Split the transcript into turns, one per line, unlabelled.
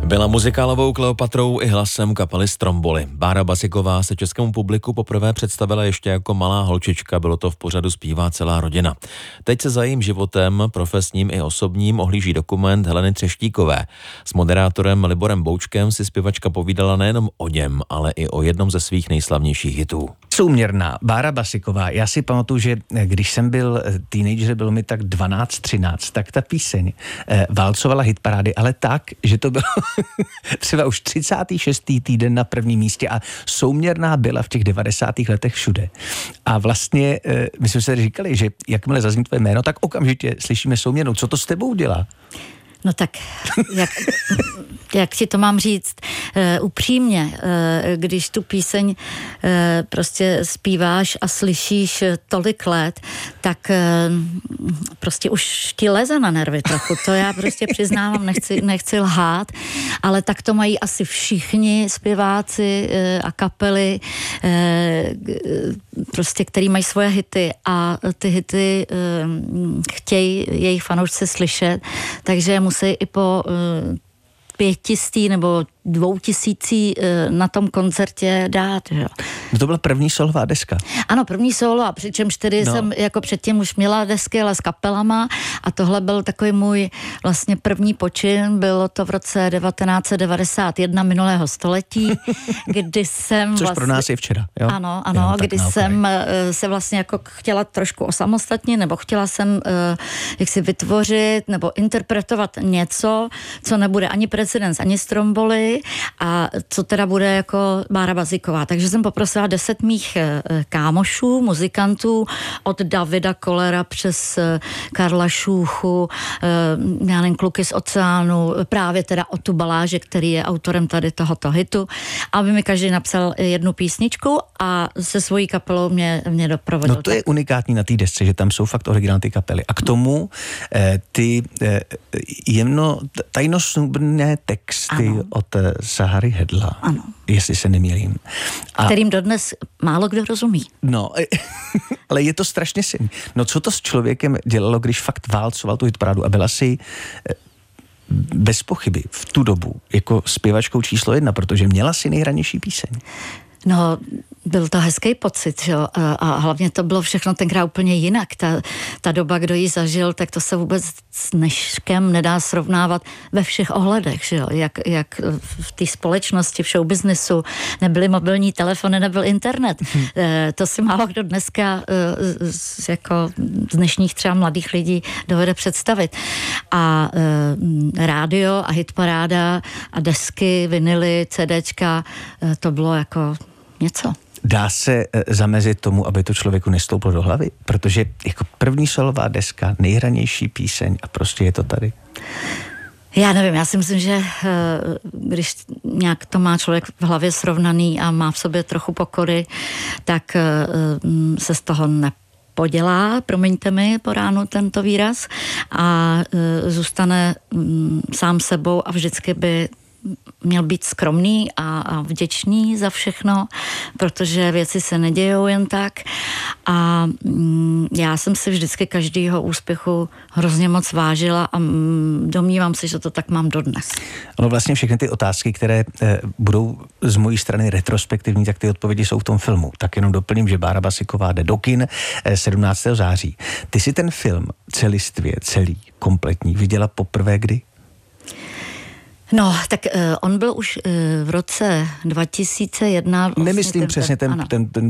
Byla muzikálovou Kleopatrou i hlasem kapely Stromboli. Bára Basiková se českému publiku poprvé představila ještě jako malá holčička, bylo to v pořadu Zpívá celá rodina. Teď se za jejím životem, profesním i osobním, ohlíží dokument Heleny Třeštíkové. S moderátorem Liborem Boučkem si zpěvačka povídala nejenom o něm, ale i o jednom ze svých nejslavnějších hitů.
Souměrná Bára Basiková. Já si pamatuju, že když jsem byl teenager, bylo mi tak 12-13, tak ta píseň válcovala hitparády, ale tak, že to bylo třeba už 36. týden na prvním místě a Souměrná byla v těch 90. letech všude. A vlastně my jsme se říkali, že jakmile zazní tvoje jméno, tak okamžitě slyšíme Souměrnou. Co to s tebou dělá?
No tak, jak ti to mám říct? Upřímně, když tu píseň prostě zpíváš a slyšíš tolik let, tak prostě už ti leze na nervy trochu. To já prostě přiznávám, nechci lhát, ale tak to mají asi všichni zpěváci a kapely, prostě, který mají svoje hity a ty hity chtějí jejich fanoušci slyšet, takže musí i po 500 nebo 2000 na tom koncertě dát. Jo.
No to byla první solová deska.
Ano, první solo, a přičemž tedy jsem jako předtím už měla desky, ale s kapelama, a tohle byl takový můj vlastně první počin, bylo to v roce 1991 minulého století, kdy jsem
Což pro nás je včera, jo?
Ano, kdy jsem se vlastně jako chtěla trošku osamostatnit, nebo chtěla jsem jak si vytvořit nebo interpretovat něco, co nebude ani Precedens, ani Stromboli, a co teda bude jako Bára Basiková. Takže jsem poprosila 10 mých kámošů, muzikantů, od Davida Kollera přes Karla Šúchu, já nevím, kluky z Oceánu, právě teda Otu Baláže, který je autorem tady tohoto hitu, aby mi každý napsal jednu písničku a se svojí kapelou mě doprovodil.
No to je unikátní na té desce, že tam jsou fakt originální ty kapely. A k tomu ty tajnosnubné texty od Sahary Hedla.
Ano.
Jestli se nemýlím.
Kterým dodnes málo kdo rozumí.
No, ale je to strašně silný. No co to s člověkem dělalo, když fakt válcoval tu hitparádu a byla si bez pochyby v tu dobu jako zpěvačkou číslo 1, protože měla si nejhranější píseň.
No, byl to hezký pocit, jo? A hlavně to bylo všechno tenkrát úplně jinak. Ta doba, kdo ji zažil, tak to se vůbec s dneškem nedá srovnávat ve všech ohledech, že jo? Jak v té společnosti, v showbiznesu nebyly mobilní telefony, nebyl internet. To si málo kdo dneska jako z dnešních třeba mladých lidí dovede představit. A rádio a hitparáda a desky, vinily, CDčka, to bylo jako něco.
Dá se zamezit tomu, aby to člověku nestouplo do hlavy? Protože jako první solová deska, nejhranější píseň a prostě je to tady.
Já nevím, já si myslím, že když nějak to má člověk v hlavě srovnaný a má v sobě trochu pokory, tak se z toho nepodělá, promiňte mi po ránu tento výraz, a zůstane sám sebou a vždycky by měl být skromný a vděčný za všechno, protože věci se nedějou jen tak, a já jsem si vždycky každýho úspěchu hrozně moc vážila a domnívám se, že to tak mám dodnes.
No vlastně všechny ty otázky, které budou z mojí strany retrospektivní, tak ty odpovědi jsou v tom filmu. Tak jenom doplním, že Bára Basiková jde do kin 17. září. Ty si ten film celistvě, celý, kompletní viděla poprvé kdy?
No, tak on byl už v roce 2001. Vlastně
nemyslím přesně ten